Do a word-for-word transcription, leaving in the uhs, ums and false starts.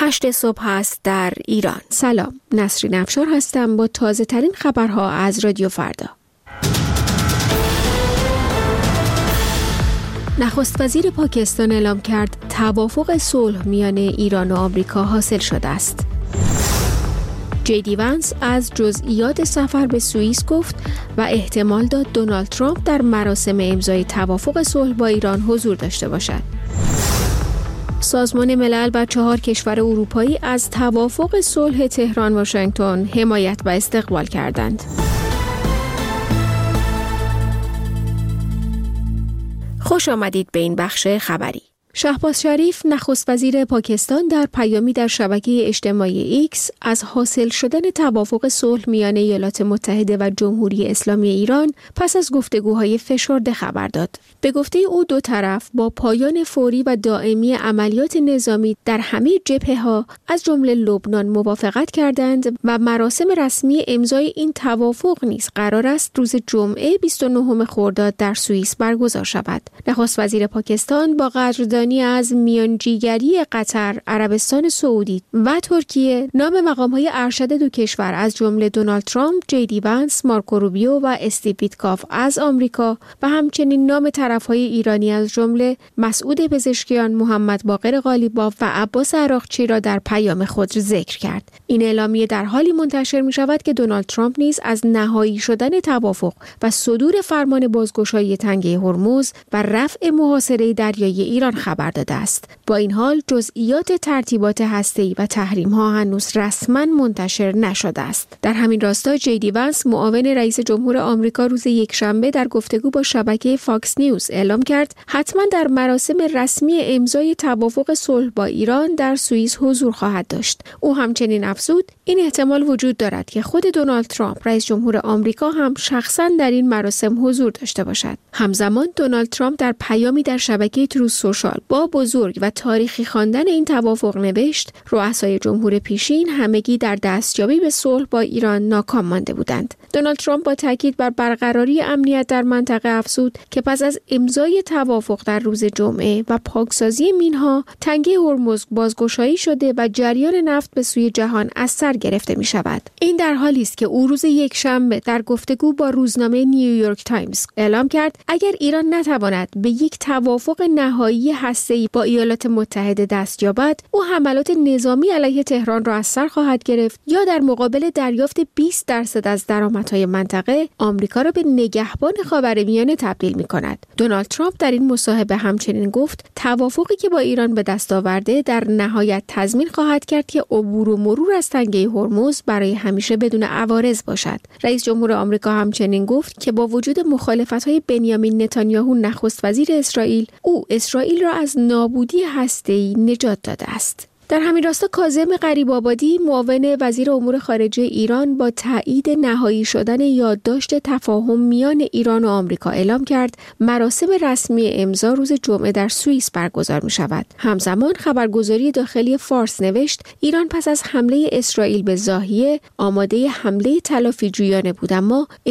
هشت صبح است در ایران. سلام، نسرین افشار هستم با تازه ترین خبرها از رادیو فردا. نخست وزیر پاکستان اعلام کرد توافق صلح میان ایران و آمریکا حاصل شده است. جی دی وانس از جزئیات سفر به سوئیس گفت و احتمال داد دونالد ترامپ در مراسم امضای توافق صلح با ایران حضور داشته باشد. سازمان ملل و چهار کشور اروپایی از توافق صلح تهران واشنگتن حمایت و استقبال کردند. خوش آمدید به این بخش خبری. شهباز شریف نخست وزیر پاکستان در پیامی در شبکه اجتماعی ایکس از حاصل شدن توافق صلح میان ایالات متحده و جمهوری اسلامی ایران پس از گفتگوهای فشرده خبر داد. به گفته او دو طرف با پایان فوری و دائمی عملیات نظامی در همه جبهه‌ها از جمله لبنان موافقت کردند و مراسم رسمی امضای این توافق نیز قرار است روز جمعه بیست و نهم خرداد در سوئیس برگزار شود. نخست وزیر پاکستان با قدردانی از میانجیگری قطر، عربستان سعودی و ترکیه نام مقام‌های ارشد دو کشور از جمله دونالد ترامپ، جی دی وانس، مارکو روبیو و استیو ویتکاف از آمریکا و همچنین نام طرف‌های ایرانی از جمله مسعود پزشکیان، محمد باقر قالیباف و عباس عراقچی را در پیام خود ذکر کرد. این اعلامیه در حالی منتشر می‌شود که دونالد ترامپ نیز از نهایی شدن توافق و صدور فرمان بازگشایی تنگه هرمز و رفع محاصره دریایی ایران خبر داده است. با این حال جزئیات ترتیبات هسته‌ای و تحریم‌ها هنوز رسما منتشر نشده است. در همین راستا جی دی وانس معاون رئیس جمهور آمریکا روز یکشنبه در گفتگو با شبکه فاکس نیوز اعلام کرد حتما در مراسم رسمی امضای توافق صلح با ایران در سوئیس حضور خواهد داشت. او همچنین افزود این احتمال وجود دارد که خود دونالد ترامپ رئیس جمهور آمریکا هم شخصا در این مراسم حضور داشته باشد. همزمان دونالد ترامپ در پیامی در شبکه تروث سوشال با بزرگ و تاریخی خواندن این توافق نوشت رؤسای جمهور پیشین همگی در دستیابی به صلح با ایران ناکام مانده بودند. دونالد ترامپ با تاکید بر برقراری امنیت در منطقه افزود که پس از امضای توافق در روز جمعه و پاکسازی مینها تنگه هرمز بازگشایی شده و جریان نفت به سوی جهان از سر گرفته می شود. این در حالی است که او روز یکشنبه در گفتگو با روزنامه نیویورک تایمز اعلام کرد اگر ایران نتواند به یک توافق نهایی هسته‌ای با ایالات متحده دست یابد، او حملات نظامی علیه تهران را از سر خواهد گرفت یا در مقابل دریافت بیست درصد از درآمدهای منطقه، آمریکا را به نگهبان خاورمیانه تبدیل می‌کند. دونالد ترامپ در این مصاحبه همچنین گفت توافقی که با ایران به دست آورده در نهایت تضمین خواهد کرد که عبور و مرور از تنگه هرمز برای همیشه بدون عوارض باشد. رئیس جمهور آمریکا همچنین گفت که با وجود مخالفت‌های بنیامین نتانیاهو نخست وزیر اسرائیل، او اسرائیل را از نابودی هسته‌ای نجات داده است. در همین راستا کاظم غریب‌آبادی معاون وزیر امور خارجه ایران با تایید نهایی شدن یادداشت تفاهم میان ایران و آمریکا اعلام کرد مراسم رسمی امضا روز جمعه در سوئیس برگزار می‌شود. همزمان خبرگزاری داخلی فارس نوشت ایران پس از حمله اسرائیل به ضاحیه آماده حمله تلافی‌جویانه بود اما